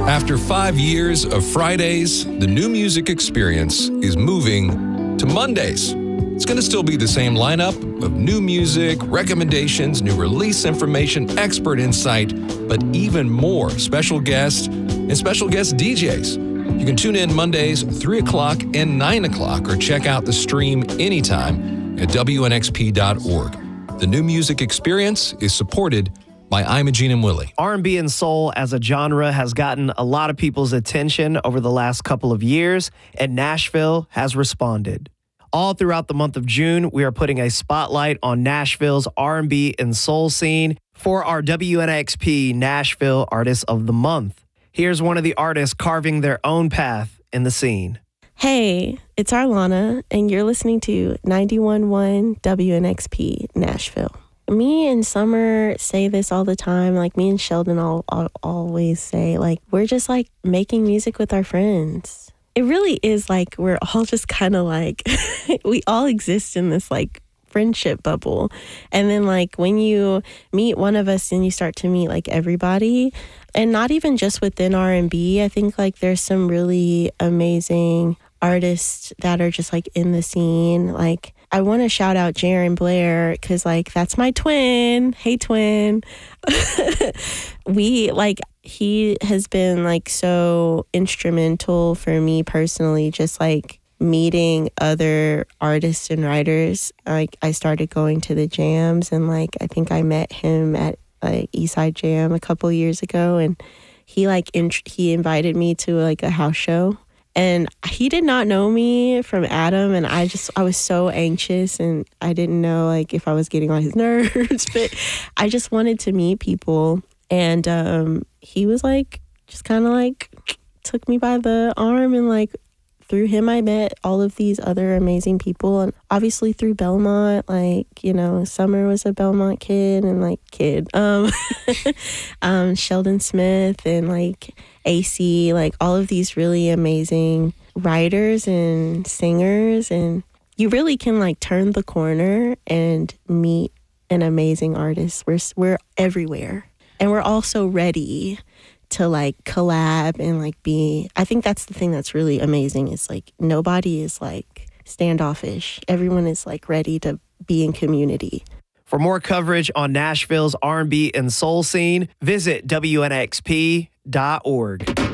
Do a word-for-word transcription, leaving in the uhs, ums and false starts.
After five years of Fridays, the New Music Experience is moving to Mondays. It's going to still be the same lineup of new music, recommendations, new release information, expert insight, but even more special guests and special guest D Js. You can tune in Mondays, three o'clock and nine o'clock, or check out the stream anytime at W N X P dot org. The New Music Experience is supported by Imogene and Willie. R and B and soul as a genre has gotten a lot of people's attention over the last couple of years, and Nashville has responded. All throughout the month of June, we are putting a spotlight on Nashville's R and B and soul scene for our W N X P Nashville Artist of the Month. Here's one of the artists carving their own path in the scene. Hey, it's Arlana, and you're listening to ninety-one point one W N X P Nashville. Me and Summer say this all the time. Like, me and Sheldon all, all always say, like, we're just like making music with our friends. It really is like we're all just kind of like, we all exist in this like friendship bubble. And then like when you meet one of us and you start to meet like everybody, and not even just within R and B, I think like there's some really amazing artists that are just like in the scene. Like, I want to shout out Jaron Blair because, like, that's my twin. Hey, twin. we, like, he has been, like, so instrumental for me personally, just, like, meeting other artists and writers. Like, I started going to the jams, and, like, I think I met him at, like, Eastside Jam a couple years ago, and he, like, int- he invited me to, like, a house show. And he did not know me from Adam, and I just, I was so anxious, and I didn't know, like, if I was getting on his nerves, but I just wanted to meet people. And um, he was, like, just kind of, like, took me by the arm, and, like, through him, I met all of these other amazing people. And obviously through Belmont, like, you know, Summer was a Belmont kid, and, like, kid. Um, um, Sheldon Smith, and, like, A C, like all of these really amazing writers and singers, and you really can like turn the corner and meet an amazing artist. We're we're everywhere, and we're also ready to like collab and like be. I think that's the thing that's really amazing. Is like nobody is like standoffish. Everyone is like ready to be in community. For more coverage on Nashville's R and B and soul scene, visit W N X P dot org.